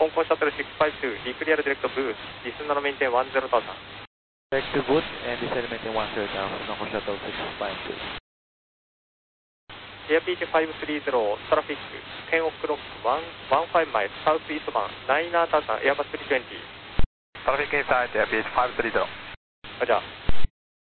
香港シャトル652、リクリアルディレクトブース、リスナーのメインテン10,000。 Back to boot and descend maintain 10,000, Hong Kong Shuttle 652. Air PG 530, traffic 10 o'clock 15 miles, southeast bound, 9,000, Airbus 320. Traffic inside Air PG 530. Roger.